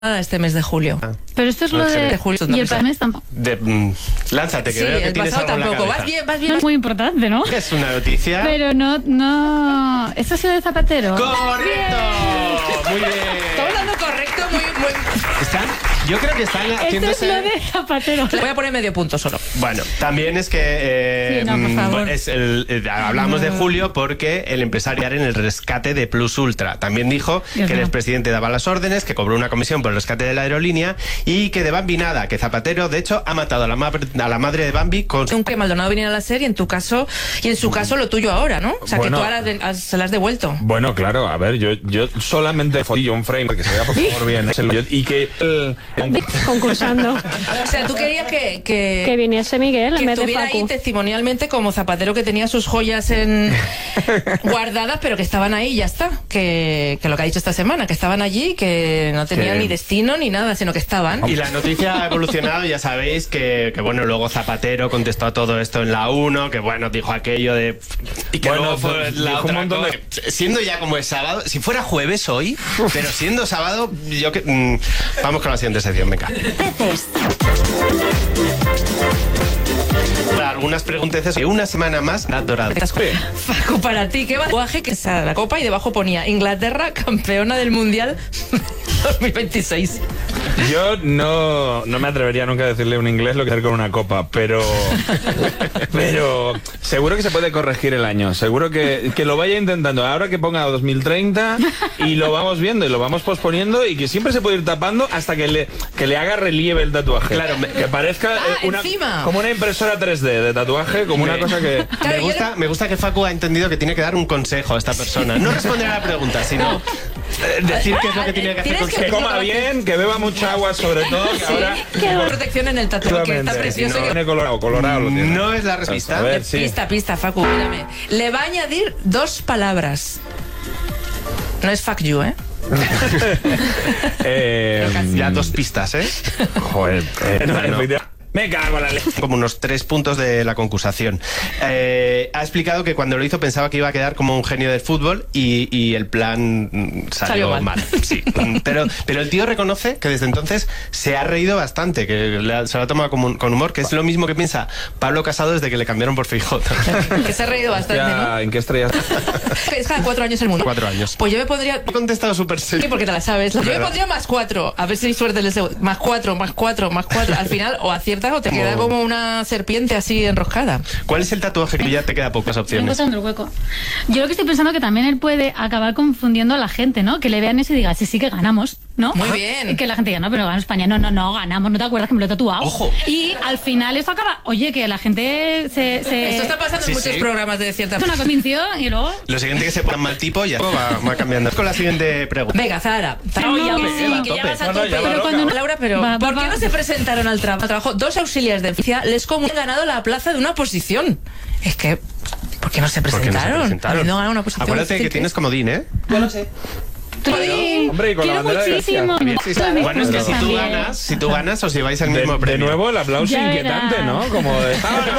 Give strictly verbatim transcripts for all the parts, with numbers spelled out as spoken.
este mes de julio. Ah. Pero esto es lo de, de julio. y el mes tampoco. De, mm, lánzate, que Sí, veo que el tienes pasado algo en la tampoco. cabeza. Vas bien, vas bien. Es muy importante, ¿no? Es una noticia. Pero no, no. ¿Esto ha sido de Zapatero? ¡Correcto! Muy bien. Estamos dando correcto, muy, muy... Están, yo creo que están Esto es haciéndose... lo de Zapatero. Le voy a poner medio punto solo. Bueno, también es que eh, Sí, no, por mm, favor. es el, eh, hablamos de Julio porque el empresario en el rescate de Plus Ultra. También dijo Dios que el mío. expresidente daba las órdenes, que cobró una comisión por el rescate de la aerolínea y que de Bambi nada, que Zapatero de hecho ha matado a la, ma- a la madre de Bambi con... Aunque Maldonado viniera a la serie, en tu caso, y en su caso lo tuyo ahora, ¿no? O sea, Bueno. que tú ahora de- has- se la has devuelto. Bueno, claro, a ver, yo, yo solamente fotillo un frame que se vea por favor bien. ¿eh? Yo- Y que el, el- Concursando. O sea, tú querías que... que... Que viniese Miguel en que vez de estuviera ahí Facu. testimonialmente como Zapatero, que tenía sus joyas en guardadas, pero que estaban ahí y ya está. Que, que lo que ha dicho esta semana, que estaban allí, que no tenían Que- ni destino ni nada, sino que estaban. Y la noticia ha evolucionado, ya sabéis que, que bueno, luego Zapatero contestó a todo esto en la uno, que bueno, dijo aquello de... Y que Bueno, luego fue dijo la un otra montón cosa. Siendo ya como es sábado, si fuera jueves hoy, pero siendo sábado, yo que... mm, vamos con la siguiente sección, venga. Para algunas preguntas, que una semana más, la dorada. Facu, para ti, ¿qué tatuaje que sea la copa y debajo ponía Inglaterra campeona del Mundial dos mil veintiséis? yo no, no me atrevería nunca a decirle a un inglés lo que hacer con una copa, pero pero seguro que se puede corregir el año, seguro que, que lo vaya intentando, ahora que ponga dos mil treinta y lo vamos viendo y lo vamos posponiendo y que siempre se puede ir tapando hasta que le, que le haga relieve el tatuaje. Claro, me- que parezca Ah, eh, una, encima. como una impresora tres D de tatuaje, como una Me- cosa que... Claro, Me yo gusta, me gusta que Facu ha entendido que tiene que dar un consejo a esta persona. No responder a la pregunta, sino eh, decir qué es lo que tiene que hacer Tienes con que Que coma bien, que beba mucha agua sobre todo, que ahora... Qué protección en el tatuaje, que está Efectivamente, precioso. si no, que- tiene colorado, colorado lo tiene. No es la respuesta. A ver, sí. Pista, pista, Facu, mírame. Le va a añadir dos palabras. No es fuck you, ¿eh? Eh, Ya dos pistas, ¿eh? Joder, eh, no, Bueno. efectivamente. Me cago en la leche. Como unos tres puntos de la concursación. Eh, ha explicado que cuando lo hizo pensaba que iba a quedar como un genio del fútbol y, y el plan mm, salió, Salió mal. mal. Sí. Mm, pero, pero el tío reconoce que desde entonces se ha reído bastante, que le ha- se lo ha tomado como un- con humor, que es lo mismo que piensa Pablo Casado desde que le cambiaron por Feijóo. Que se ha reído bastante, ¿no? Ya, ¿en qué estrella? Es cada cuatro años el mundo. Cuatro años. Pues yo me pondría... He contestado súper Sí, serio. porque te la sabes. Yo me ¿Verdad? pondría más cuatro. A ver si hay suerte en el segundo. Más cuatro, más cuatro, más cuatro. Al final, o aciertas o te queda como una serpiente así enroscada. ¿Cuál es el tatuaje que ya te queda pocas Estoy opciones? encontrando el hueco. Yo lo que estoy pensando que también él puede acabar confundiendo a la gente, ¿no? Que le vean eso y diga, sí, sí que ganamos, ¿no? Muy bien. Y que la gente diga, no, pero gana España. No, no, no, ganamos, ¿no te acuerdas que me lo he tatuado? Ojo. Y al final esto acaba, oye, que la gente se... se Esto está pasando sí, en muchos sí. programas de cierta... es una convicción y luego... Lo siguiente que se ponga mal tipo ya va, va cambiando. Con la siguiente pregunta. Venga, Zahara. Zahara, No, ya, que sí, sí. que Tope. ya vas a No, no, tope. ya va Pero loca. cuando no- Laura, pero Va, va, ¿por qué va. no se presentaron al tra- al trabajo dos auxiliares de oficina? Les como han ganado la plaza de una posición. Es que, ¿por qué no se ¿Por qué no se presentaron? presentaron? Habiendo ganado una posición. Acuérdate que ¿qué? tienes comodín, ¿eh? Sí, Hombre, y con la quiero bandera de muchísimo. Bien, sí, sí. También. Bueno, es que si tú También. ganas, si tú ganas, os lleváis el De, mismo de premio. nuevo el aplauso Ya inquietante, verás. ¿no? Como de...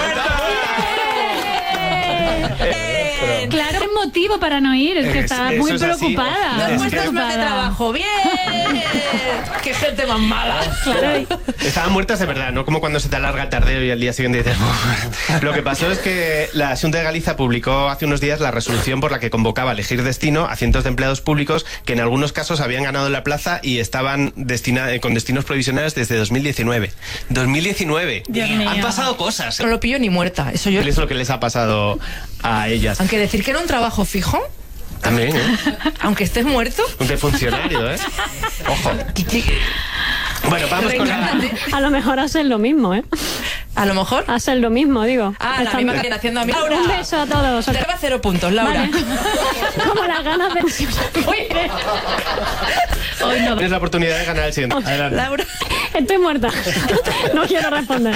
Bien. Claro, es motivo para no ir, es que Es- estaba eso muy es así. preocupada. Dos Es muy puestos más de preocupada. trabajo. ¡Bien! ¡Qué gente más mala! Claro, Estaban muertas de verdad, no como cuando se te alarga el tardeo y al día siguiente dices... "Uf". Lo que pasó es que la Xunta de Galicia publicó hace unos días la resolución por la que convocaba a elegir destino a cientos de empleados públicos que en algunos casos habían ganado la plaza y estaban destina- eh, con destinos provisionales desde dos mil diecinueve. dos mil diecinueve. Dios mío. Han pasado cosas. No lo pillo ni muerta. Eso yo... ¿Qué es lo que les ha pasado a ellas? Aunque decir que era un trabajo fijo, También, ¿eh? aunque estés muerto... Un de funcionario, ¿eh? Ojo. Bueno, vamos con la... Reencárnate. A lo mejor hacen lo mismo, ¿eh? A lo mejor... Hacen lo mismo, digo. Ah, la Están- misma que haciendo a mí. Laura. Un beso a todos. Te va cero puntos, Laura. Vale. Como las ganas de... Muy bien. hoy no. Tienes la oportunidad de ganar el siguiente. Adelante. Laura. Estoy muerta. No quiero responder.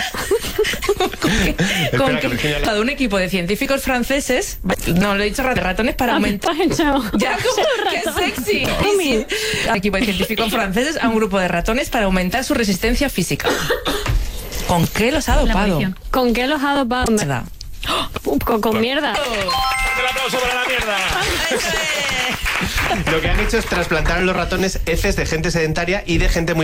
Con que que, Virginia la- de un equipo de científicos franceses, no lo he dicho, rat- ratones para aumentar. Has hecho- Ya, como, qué sexy. Sí, sí. Un equipo de científicos franceses a un grupo de ratones para aumentar su resistencia física. ¿Con qué los ha La dopado? munición. ¿Con qué los ha dopado? Nada. Con, con mierda. El aplauso para la mierda. ¡Eso es! Lo que han hecho es trasplantar a los ratones heces de gente sedentaria y de gente muy